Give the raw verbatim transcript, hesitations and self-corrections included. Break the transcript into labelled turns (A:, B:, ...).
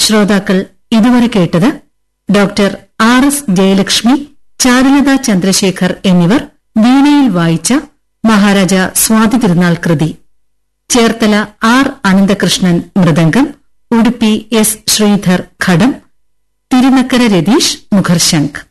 A: ശ്രോതാക്കൾ ഇതുവരെ കേട്ടത് doctor R S Jayalakshmi, Charulata Chandrasekhar എന്നിവർ വീണയിൽ വായിച്ച മഹാരാജ സ്വാതി തിരുനാൾ കൃതി. ചേർത്തല ആർ അനന്തകൃഷ്ണൻ മൃദംഗം, ഉടുപ്പി എസ് ശ്രീധർ ഘടം, തിരുനക്കര രതീഷ് മുഖർശംഖ്.